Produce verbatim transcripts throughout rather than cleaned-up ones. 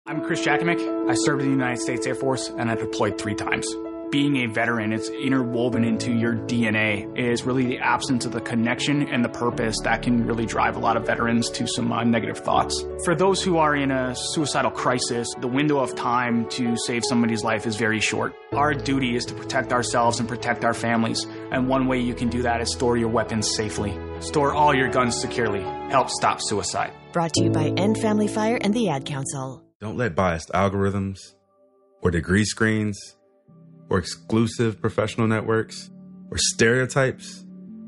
I'm Chris Jakimick. I served in the United States Air Force, and I deployed three times. Being a veteran, it's interwoven into your D N A, is really the absence of the connection and the purpose that can really drive a lot of veterans to some uh, negative thoughts. For those who are in a suicidal crisis, the window of time to save somebody's life is very short. Our duty is to protect ourselves and protect our families, and one way you can do that is store your weapons safely. Store all your guns securely. Help stop suicide. Brought to you by End Family Fire and the Ad Council. Don't let biased algorithms or degree screens or exclusive professional networks or stereotypes.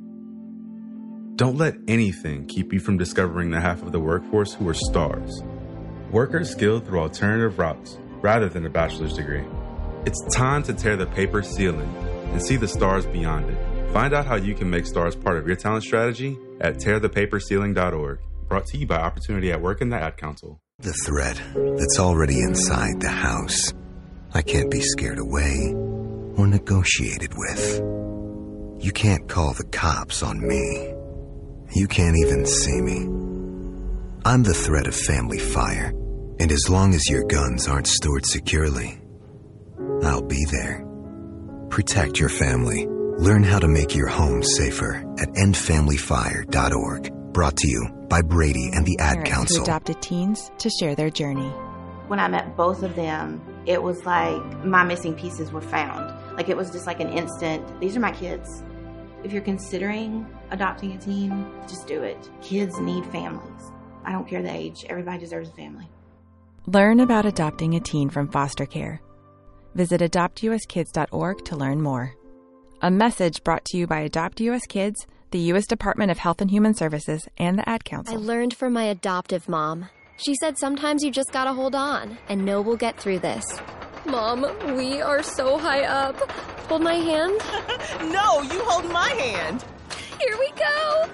Don't let anything keep you from discovering the half of the workforce who are stars. Workers skilled through alternative routes rather than a bachelor's degree. It's time to tear the paper ceiling and see the stars beyond it. Find out how you can make stars part of your talent strategy at tear the paper ceiling dot org. Brought to you by Opportunity at Work and the Ad Council. The threat that's already inside the house. I can't be scared away or negotiated with. You can't call the cops on me. You can't even see me. I'm the threat of family fire, and as long as your guns aren't stored securely, I'll be there. Protect your family. Learn how to make your home safer at end family fire dot org. Brought to you by Brady and the Ad Parents Council. who adopted teens to share their journey. When I met both of them, it was like my missing pieces were found. Like it was just like an instant, these are my kids. If you're considering adopting a teen, just do it. Kids need families. I don't care the age. Everybody deserves a family. Learn about adopting a teen from foster care. Visit adopt u s kids dot org to learn more. A message brought to you by Adopt U S Kids, the U S Department of Health and Human Services, and the Ad Council. I learned from my adoptive mom. She said sometimes you just gotta hold on and know we'll get through this. Mom, we are so high up. Hold my hand. No, you hold my hand. Here we go.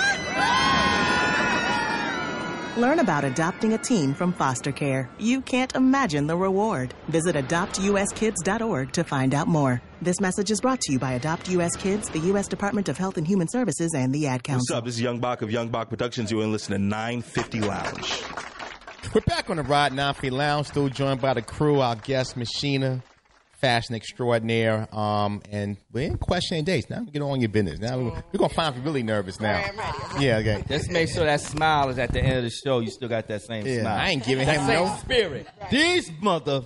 Learn about adopting a teen from foster care. You can't imagine the reward. Visit adopt u s kids dot org to find out more. This message is brought to you by Adopt U S Kids, the U S Department of Health and Human Services, and the Ad Council. What's up? This is Young Bach of Young Bach Productions. You're listening to nine fifty Lounge. We're back on the Rod nine fifty Lounge, still joined by the crew, our guest, Machina, fashion extraordinaire, um, and we're in questioning dates. Now we get on your business. Now we're, we're going to find you really nervous now. All right, I'm ready. I'm ready. Yeah, okay. Just make sure that smile is at the end of the show. You still got that same Yeah, smile. I ain't giving that him same no- spirit. Right. These mother...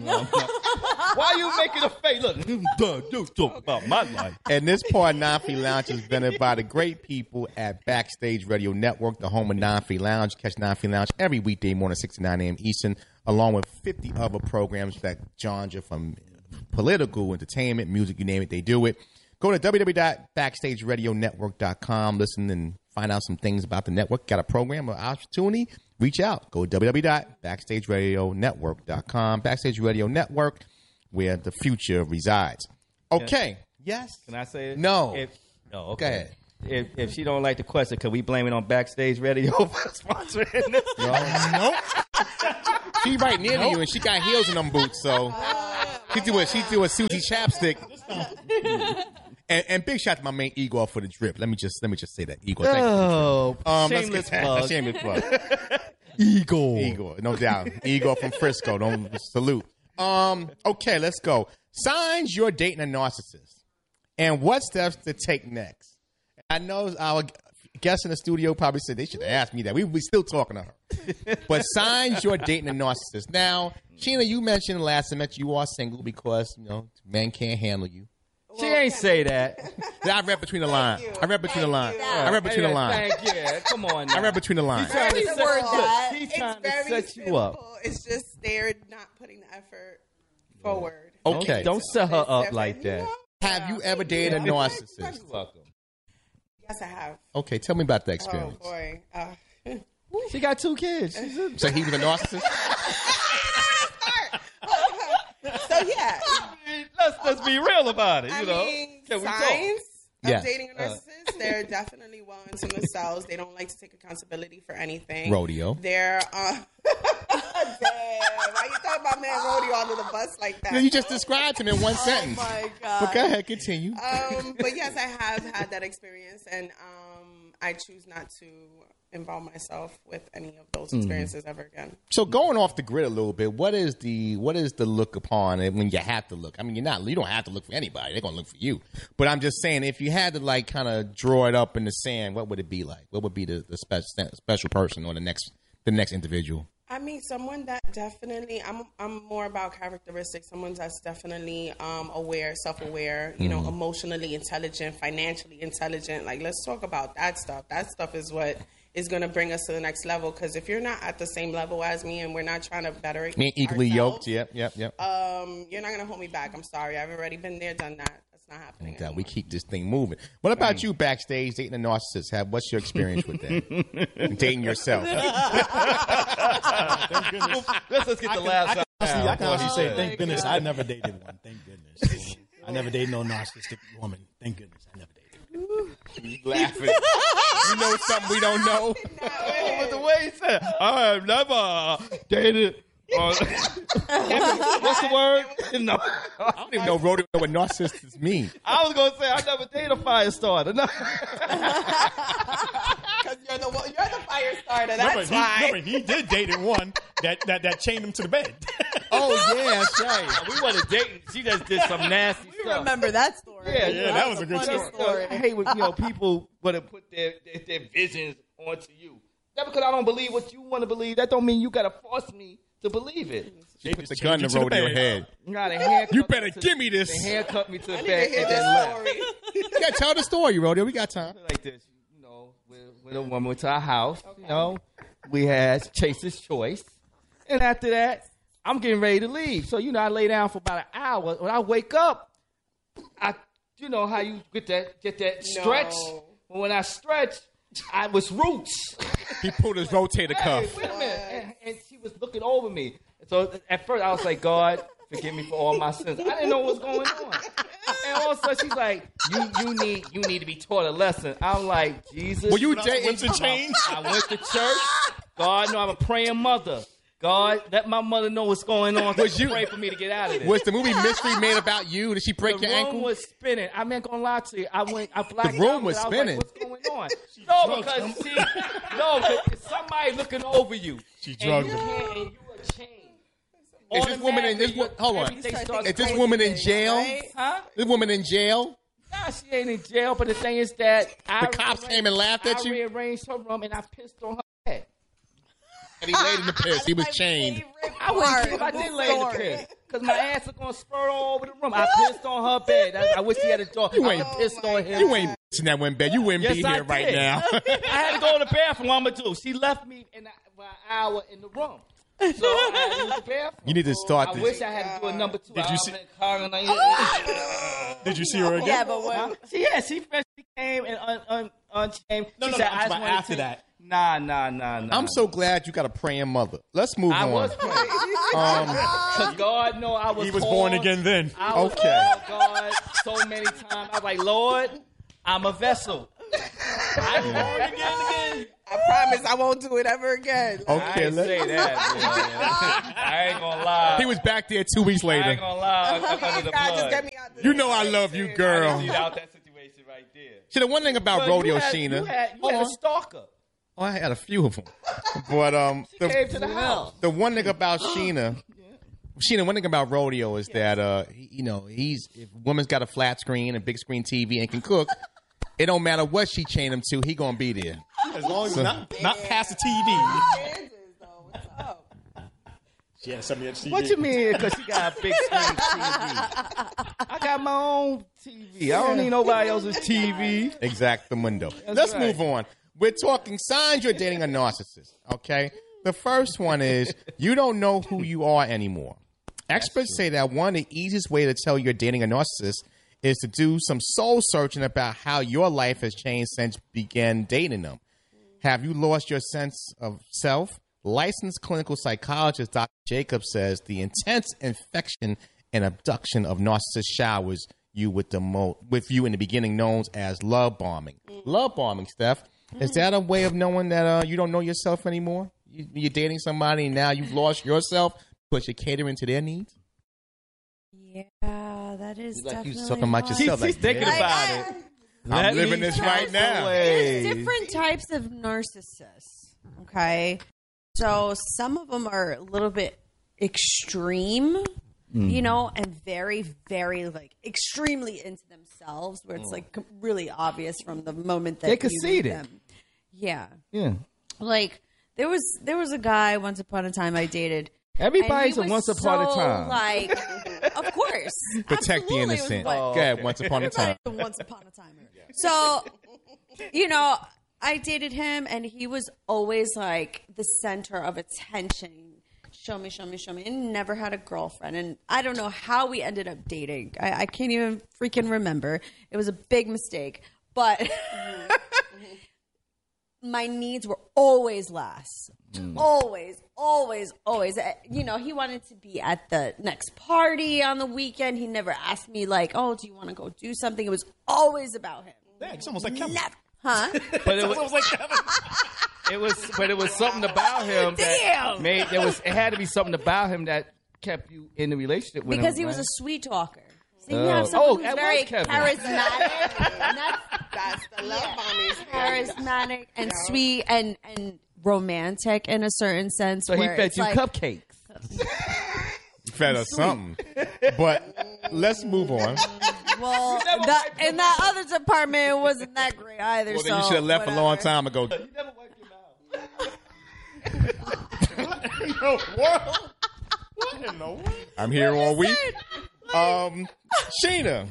Why you making a face? Look, duh, you talk about my life. And this part of nine fifty Lounge is presented by the great people at Backstage Radio Network, the home of nine fifty Lounge. Catch nine fifty Lounge every weekday morning, six to nine a.m. Eastern, along with fifty other programs that John you from political, entertainment, music, you name it, they do it. Go to w w w dot backstage radio network dot com. Listen and find out some things about the network. Got a program or opportunity? Reach out. Go to w w w dot backstage radio network dot com. Backstage Radio Network, where the future resides. Okay. Yes? Can I say it? No. If, oh, okay. Go ahead. If, if she don't like the question, can we blame it on Backstage Radio for sponsoring this? No. Nope. She right near nope. you, and she got heels in them boots, so she do a she do a Susie Chapstick. and, and big shout to my man Igor for the drip. Let me just let me just say that Igor. Thank Oh, you um, shameless plug. Shameless plug. Igor. Igor, no doubt. Igor from Frisco. Don't salute. Um. Okay, let's go. Signs you're dating a narcissist, and what steps to take next. I know our guest in the studio probably said they should have asked me that. We we still talking to her. But signs you're dating a narcissist. Now, Sheena, you mentioned last time that you are single because, you know, men can't handle you. She ain't say that. I read between the lines. I read between the lines. I read between the lines. Thank you. Come on now. I read between the lines. He's trying to set, that. he's It's trying to very set simple. you up. It's just they're not putting the effort forward. Okay. Don't set her up like that. Have you ever dated a narcissist? You're welcome. Yes, I have. Okay, tell me about that experience. Oh, boy. Uh, She got two kids. She's a- So he was a narcissist? so, yeah. let's let's be real about it. You I know, mean, Can we talk? signs of Yes. dating a narcissist, they're definitely well into themselves. They don't like to take accountability for anything. Rodeo. They're, uh, damn, why you talking about man rodeo under the bus like that? No, you just described him in one sentence. Oh, my God. But go ahead, continue. Um, but yes, I have had that experience, and um, I choose not to involve myself with any of those experiences mm. ever again. So going off the grid a little bit, what is the what is the look upon it when you have to look? I mean, you're not you don't have to look for anybody; they're gonna look for you. But I'm just saying, if you had to like kind of draw it up in the sand, what would it be like? What would be the, the special special person or the next the next individual? I mean, someone that definitely, I'm I'm more about characteristics. Someone that's definitely um, aware, self-aware, you mm. know, emotionally intelligent, financially intelligent. Like, let's talk about that stuff. That stuff is what is going to bring us to the next level. Because if you're not at the same level as me and we're not trying to better it, me equally yoked, yep, yep, yep. Um, you're not going to hold me back. I'm sorry. I've already been there, done that. That's not happening. God, we keep this thing moving. What about right. you backstage dating a narcissist? Have what's your experience with that? Dating yourself. Thank goodness. Let's, let's get the last. I can, I can honestly say, thank goodness, I never dated one. Thank goodness. I never dated no narcissistic woman. Thank goodness, I never dated. You laughing? You know something we don't know. Oh, but the way he said, I have never dated. Uh, what's the word? No, I don't even know rodeo what narcissists mean. I was gonna say I never dated a fire starter. No. Because you're the you're the fire starter. That's remember, why. He, remember, he did date one that, that that chained him to the bed. Oh yeah, that's right. We wasn't dating. She just did some nasty we stuff. Remember that story? Yeah, yeah, that, that was, was a good story. story. I hate when you know people want to put their, their their visions onto you. That because I don't believe what you want to believe. That don't mean you gotta force me to believe it. She put the gun to roll your head. You better give me this. They handcuffed me to the bed and then left. You gotta tell the story, Rodeo. We got time. Like this, you know, with, with a woman went to our house. Okay. You know, we had Chase's Choice, and after that, I'm getting ready to leave. So you know, I lay down for about an hour. When I wake up, I, you know how you get that get that stretch. No. When I stretch, I was roots. He pulled his rotator cuff. Hey, wait a minute. And, and she was looking over me. So at first I was like, God, forgive me for all my sins. I didn't know what was going on. And all of a sudden she's like, you you need you need to be taught a lesson. I'm like, Jesus. Well, you dating to change? I went to church. God, no, I'm a praying mother. God, let my mother know what's going on. Was you pray for me to get out of this? Was the movie Mystery made about you? Did she break the your ankle? The room was spinning. I ain't gonna lie to you. I went. I blacked The room out, was I spinning. Was like, what's going on? No, because see, no, because somebody looking over you. She drugged him. him. And you are changed. Is this woman in this? Hold on. Is this woman in jail? Huh? This woman in jail? Nah, she ain't in jail. But the thing is that the cops came and laughed at I you. I rearranged her room and I pissed on her head. And he laid in the piss. He was chained. I wouldn't give I did lay in the piss. Because my ass is going to spurt all over the room. I pissed on her bed. I, I wish she had a door. You ain't I pissed on him. You ain't in that one bed. You wouldn't yes, be I here did. right now. I had to go to the bathroom. What I'm going to do? She left me in a, for an hour in the room. So I had to use the bathroom. You need to start I this. wish I had to do a number two. Did you see? Oh! Did you see her again? Yeah, but what? Huh? She, yeah, she freshly came and un, un, unchained. No, she no, said, no, I just after to, that. Nah, nah, nah, nah. I'm so glad you got a praying mother. Let's move I on. was praying. Um, Because God know I was He was called. born again then. I was Okay. called God so many times. I was like, Lord, I'm a vessel. I born again again. I promise I won't do it ever again. Okay, I ain't let's say that. Man. I ain't gonna lie. He was back there two weeks later. I ain't gonna lie. I'm under the God, just blood. get me out You know I love you, I girl. just out that situation right there. See, the one thing about But rodeo, you had, Sheena. You had, you Hold had on. a stalker. Oh, I had a few of them. But um, She came to the house. the one thing about Sheena, Sheena, one thing about rodeo is that uh, he, you know, he's if a woman's got a flat screen and big screen T V and can cook, it don't matter what she chain him to, he gonna be there. As long as So- it's not, not past the T V. She had a seventy inch T V. What you mean? Because she got a big screen T V. I got my own T V. I don't need nobody else's T V. Exactamundo. That's Let's right. move on. We're talking signs you're dating a narcissist, okay? The first one is you don't know who you are anymore. Experts say that one of the easiest way to tell you're dating a narcissist is to do some soul searching about how your life has changed since you began dating them. Have you lost your sense of self? Licensed clinical psychologist Doctor Jacobs says the intense infection and abduction of narcissist showers you with the mo- with you in the beginning known as love bombing. Love bombing, Steph. Is that a way of knowing that uh, you don't know yourself anymore? You, you're dating somebody and now you've lost yourself because you're catering to their needs? Yeah, that is Like you definitely talking about hard. yourself. She's like, thinking yeah. about it. I'm Let living me this tell right some now. ways. There's different types of narcissists. Okay, so some of them are a little bit extreme, Mm. you know, and very, very like extremely into themselves, where it's like really obvious from the moment that They you conceited. meet them. Yeah, Yeah. like there was there was a guy once upon a time I dated. Everybody's and a he once was upon a so, time. Like, of course, Protect the absolutely, innocent. it was what- Go ahead, once upon a time. Everybody's a once upon a time. So, you know, I dated him, and he was always like the center of attention. Show me, show me, show me. And never had a girlfriend. And I don't know how we ended up dating. I, I can't even freaking remember. It was a big mistake. But my needs were always last. Mm. Always, always, always. Uh, You know, he wanted to be at the next party on the weekend. He never asked me, like, oh, do you want to go do something? It was always about him. Yeah, it's almost like Kevin. Never. Huh? But it was, almost like Kevin. it was, but it was something about him that Damn. made there was. It had to be something about him that kept you in the relationship with him. Because he was right? a sweet talker. So you Oh. have someone Oh, who's that was very Kevin. charismatic. and that's That's the love bombing. charismatic and Yeah. sweet and, and romantic in a certain sense. So he where fed it's you like, cupcakes. Fed us something. But let's move on. Well, that, in that other department, it wasn't that great either. Well, then so you should have left whatever. a long time ago. What? What in the world? I'm here all week. Um, Sheena,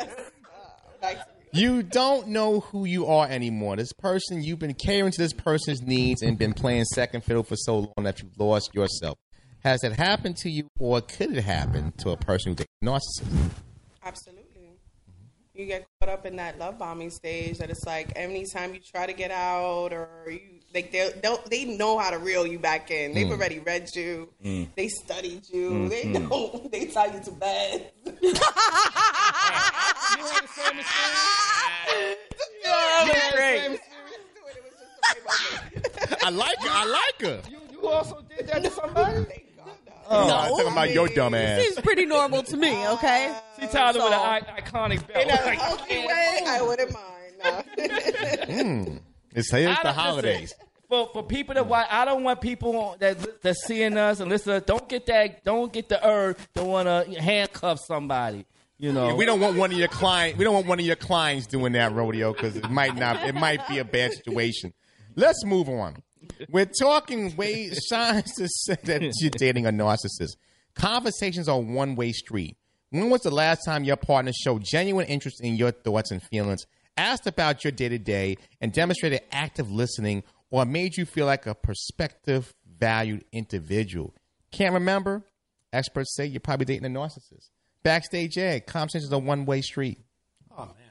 you don't know who you are anymore. This person, you've been catering to this person's needs and been playing second fiddle for so long that you've lost yourself. Has it happened to you, or could it happen to a person who's a narcissist? Absolutely. You get caught up in that love bombing stage that it's like anytime you try to get out or you like they they they know how to reel you back in. They've Mm. already read you. Mm. They studied you. Mm, They mm. know. They tie you to bed. Great. I like her. I like her. You also did that to somebody? Oh, I'm talking about your dumb ass. Seems pretty normal to me, okay? She tied him with an I- iconic belt. In a healthy way, I wouldn't mind. No. Mm. It's, here's I the don't- holidays. listen, For for people that watch, I don't want people that that's seeing us and listen. Don't get that. Don't get the urge to want to handcuff somebody. You know, Yeah, we don't want one of your clients. We don't want one of your clients doing that rodeo because it might not. It might be a bad situation. Let's move on. We're talking ways signs to say that you're dating a narcissist. Conversations are one way street. When was the last time your partner showed genuine interest in your thoughts and feelings, asked about your day to day, and demonstrated active listening, or made you feel like a prospective, valued individual? Can't remember? Experts say you're probably dating a narcissist. Backstage Ed, conversations are one way street. Oh man,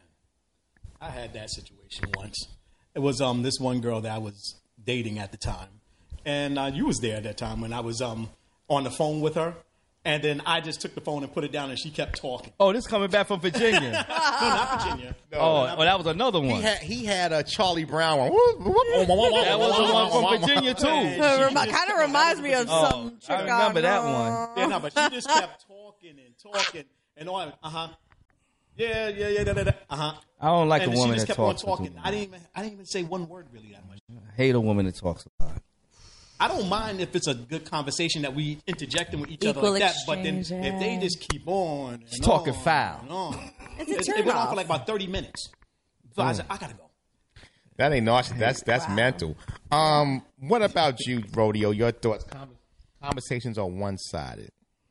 I had that situation once. It was um this one girl that I was dating at the time, and uh, you was there at that time when I was um on the phone with her, and then I just took the phone and put it down, and she kept talking. Oh, this coming back from Virginia. No, not Virginia. No, oh, not oh, that was another one. He had he had a Charlie Brown one. That was the one from Virginia too. Kind of reminds me of Oh, some I remember that one. Yeah, no, but she just kept talking and talking and all. Uh huh. Yeah, yeah, yeah, da, da, da. Uh huh. I don't like and a woman she just that kept talks for on too talking. I didn't even. I didn't even say one word really that much. I hate a woman that talks a lot. I don't mind if it's a good conversation that we interjecting with each Equal other like that, but then exchange, if they yeah. just keep on, and She's talking on foul. and on, It's a it, it turn went on off. for like about thirty minutes. So I said, I gotta go. That ain't narcissist. That's that's mental. Um, what about you, Rodeo? Your thoughts? Conver- Conversations are one sided.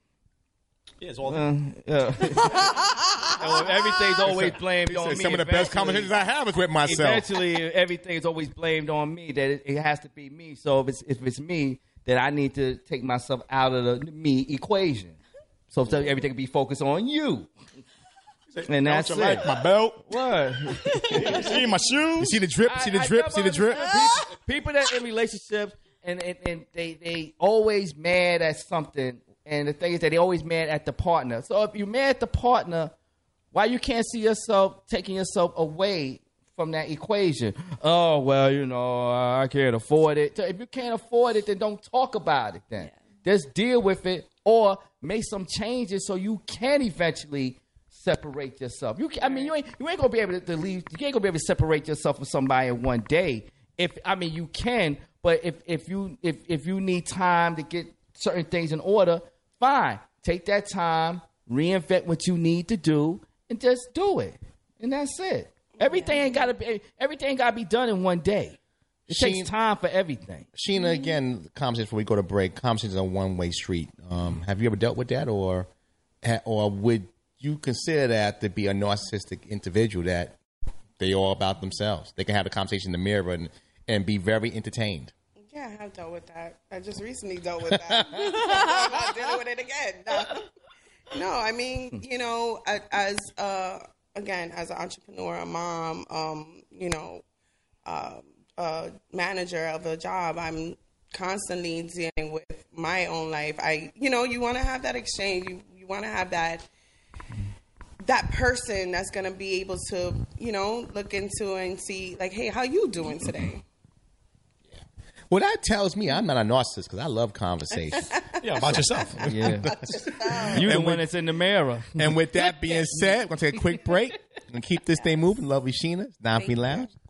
Yeah, it's all. Uh, yeah. Well, everything's always blamed on me. Some of the best Eventually- conversations I have is with myself. Eventually, everything's always blamed on me. That it, it has to be me. So if it's if it's me, then I need to take myself out of the me equation. So, so everything can be focused on you. And that's Don't it. you like my belt? What? You see my shoes? You see the drip? See the I- I drip? never See the drip? understood People, people that in relationships and, and, and they they always mad at something. And the thing is that they always mad at the partner. So if you're mad at the partner, why you can't see yourself taking yourself away from that equation? Oh, well, you know, I can't afford it. So if you can't afford it, then don't talk about it then. Just deal with it or make some changes so you can eventually separate yourself. You, can, I mean, you ain't you ain't gonna be able to leave. You ain't gonna be able to separate yourself from somebody in one day. If I mean, you can, but if if you if if you need time to get certain things in order, fine. Take that time, reinvent what you need to do, and just do it. And that's it. Everything ain't gotta be. Everything gotta be done in one day. It Sheen, takes time for everything. Sheena, again, conversation before we go to break. Conversation is a one-way street. Um, have you ever dealt with that, or or would you consider that to be a narcissistic individual that they all about themselves? They can have a conversation in the mirror and, and be very entertained. Yeah, I have dealt with that. I just recently dealt with that. I'm not dealing with it again. No, no I mean, you know, as uh, again, as an entrepreneur, a mom, um, you know. Um, Uh, manager of a job, I'm constantly dealing with my own life. I, you know, you want to have that exchange. You, you want to have that that person that's going to be able to, you know, look into and see, like, hey, how you doing today? Yeah. Well, that tells me I'm not a narcissist because I love conversation. Yeah, about yourself. Yeah, About yourself. you the And one with- that's in the mirror. And with that being said, we're going to take a quick break and keep this thing moving. Lovely Sheena, Nine Feet Lounge.